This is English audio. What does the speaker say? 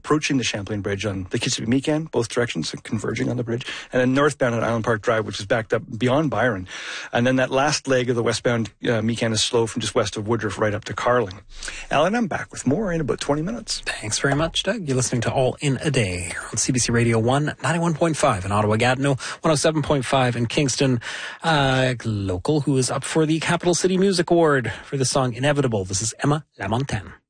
approaching the Champlain Bridge on the Kitsimmee-Meekan, both directions, converging on the bridge. And then northbound at Island Park Drive, which is backed up beyond Byron. And then that last leg of the westbound Meekan is slow from just west of Woodruff right up to Carling. Alan, I'm back with more in about 20 minutes. Thanks very much, Doug. You're listening to All in a Day here on CBC Radio 1, 91.5 in Ottawa-Gatineau, 107.5 in Kingston. Local who is up for the Capital City Music Award for the song Inevitable. This is Emma Lamontagne.